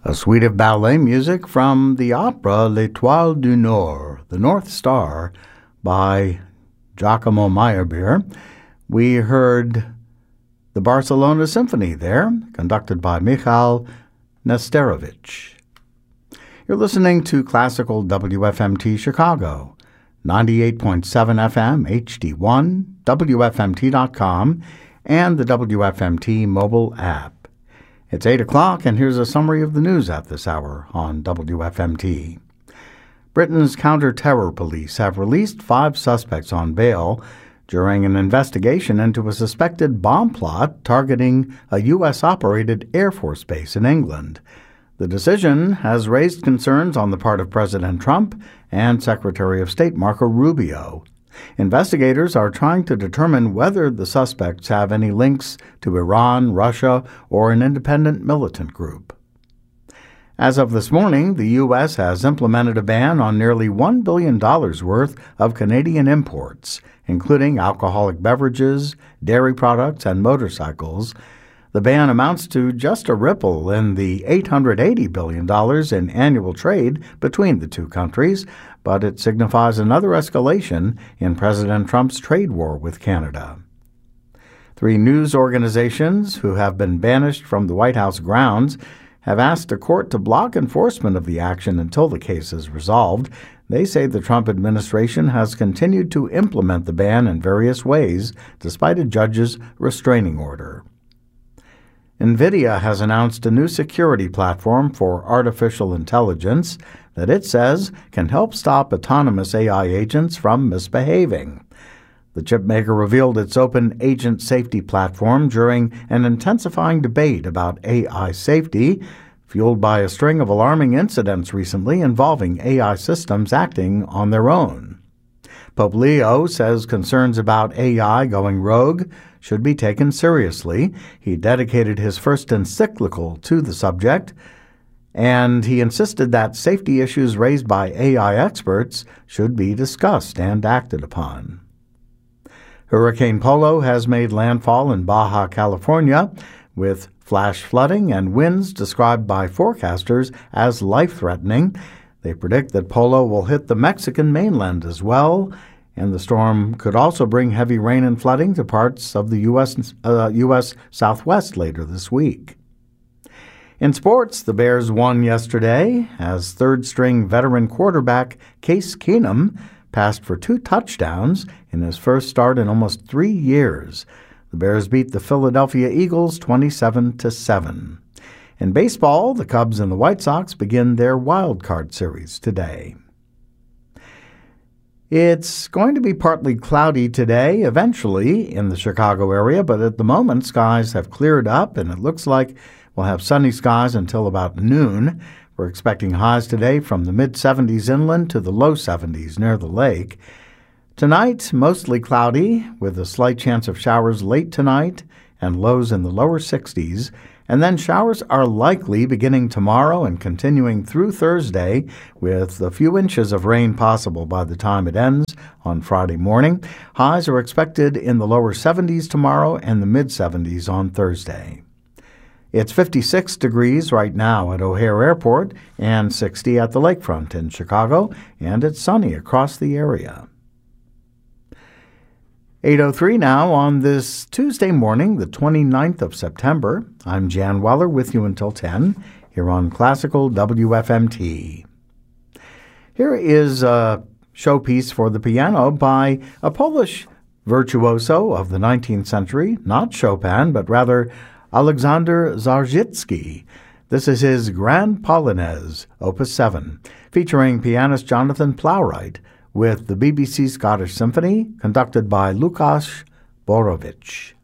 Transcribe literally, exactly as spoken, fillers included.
A suite of ballet music from the opera L'Étoile du Nord, The North Star, by Giacomo Meyerbeer. We heard the Barcelona Symphony there, conducted by Michal Nesterovich. You're listening to Classical W F M T Chicago, ninety-eight point seven F M H D one, W F M T dot com, and the W F M T mobile app. It's eight o'clock, and here's a summary of the news at this hour on W F M T. Britain's counter-terror police have released five suspects on bail during an investigation into a suspected bomb plot targeting a U S-operated Air Force base in England. The decision has raised concerns on the part of President Trump and Secretary of State Marco Rubio. Investigators are trying to determine whether the suspects have any links to Iran, Russia, or an independent militant group. As of this morning, the U S has implemented a ban on nearly one billion dollars worth of Canadian imports, including alcoholic beverages, dairy products, and motorcycles. The ban amounts to just a ripple in the eight hundred eighty billion dollars in annual trade between the two countries, but it signifies another escalation in President Trump's trade war with Canada. Three news organizations who have been banished from the White House grounds have asked a court to block enforcement of the action until the case is resolved. They say the Trump administration has continued to implement the ban in various ways, despite a judge's restraining order. NVIDIA has announced a new security platform for artificial intelligence that it says can help stop autonomous A I agents from misbehaving. The chipmaker revealed its open agent safety platform during an intensifying debate about A I safety, fueled by a string of alarming incidents recently involving A I systems acting on their own. Pope Leo says concerns about A I going rogue should be taken seriously. He dedicated his first encyclical to the subject, and he insisted that safety issues raised by A I experts should be discussed and acted upon. Hurricane Polo has made landfall in Baja California, with flash flooding and winds described by forecasters as life-threatening. They predict that Polo will hit the Mexican mainland as well, and the storm could also bring heavy rain and flooding to parts of the U S uh, U S Southwest later this week. In sports, the Bears won yesterday as third-string veteran quarterback Case Keenum passed for two touchdowns in his first start in almost three years. The Bears beat the Philadelphia Eagles twenty-seven to seven. In baseball, the Cubs and the White Sox begin their wild card series today. It's going to be partly cloudy today, eventually, in the Chicago area, but at the moment, skies have cleared up, and it looks like we'll have sunny skies until about noon. We're expecting highs today from the mid seventies inland to the low seventies near the lake. Tonight, mostly cloudy, with a slight chance of showers late tonight and lows in the lower sixties. And then showers are likely beginning tomorrow and continuing through Thursday, with a few inches of rain possible by the time it ends on Friday morning. Highs are expected in the lower seventies tomorrow and the mid seventies on Thursday. It's fifty-six degrees right now at O'Hare Airport and sixty at the lakefront in Chicago, and it's sunny across the area. eight oh three now on this Tuesday morning, the twenty-ninth of September. I'm Jan Weller with you until ten here on Classical W F M T. Here is a showpiece for the piano by a Polish virtuoso of the nineteenth century, not Chopin, but rather Aleksander Zarzycki. This is his Grand Polonaise, Opus seven, featuring pianist Jonathan Plowright, with the B B C Scottish Symphony, conducted by Lukasz Borowicz.